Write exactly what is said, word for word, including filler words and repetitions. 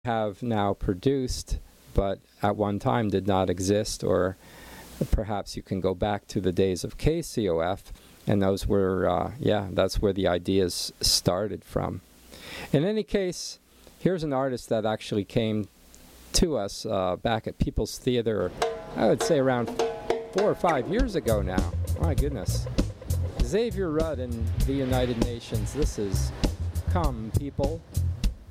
have now produced, but at one time did not exist, or perhaps you can go back to the days of K C O F, and those were, uh, yeah, that's where the ideas started from. In any case, here's an artist that actually came to us uh, back at People's Theater, I would say around four or five years ago now. My goodness. Xavier Rudd and the United Nations. This is Come, People.